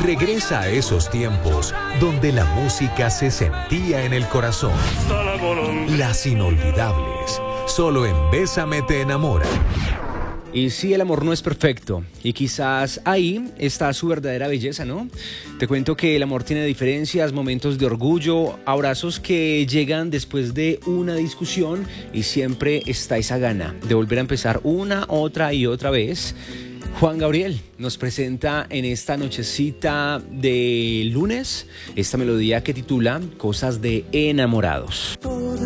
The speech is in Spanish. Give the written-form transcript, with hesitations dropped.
Regresa a esos tiempos donde la música se sentía en el corazón. Las inolvidables, solo en Bésame te enamora. Y sí, el amor no es perfecto, y quizás ahí está su verdadera belleza, ¿no? Te cuento que el amor tiene diferencias, momentos de orgullo, abrazos que llegan después de una discusión y siempre está esa gana de volver a empezar una, otra y otra vez. Juan Gabriel nos presenta en esta nochecita de lunes esta melodía que titula Cosas de enamorados.